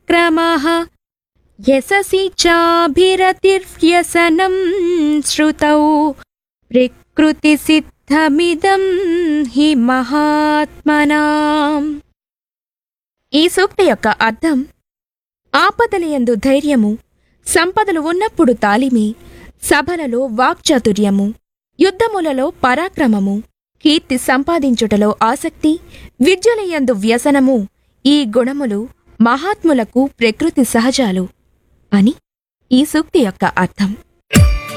పరాక్రమః యశసి చాభిరతిర్వ్యసనం శ్రుతౌ ప్రకృతి సిద్ధమిదం హి మహాత్మనాం. ఈ సూక్తి యొక్క అర్థం: ఆపదలయందు ధైర్యము, సంపదలు ఉన్నప్పుడు తాలిమి, సభలలో వాక్చాతుర్యము, యుద్ధములలో పరాక్రమము, కీర్తి సంపాదించుటలో ఆసక్తి, విద్యలయందు వ్యసనము, ఈ గుణములు మహాత్ములకు ప్రకృతి సహజాలు అని ఈ సూక్తి యొక్క అర్థం.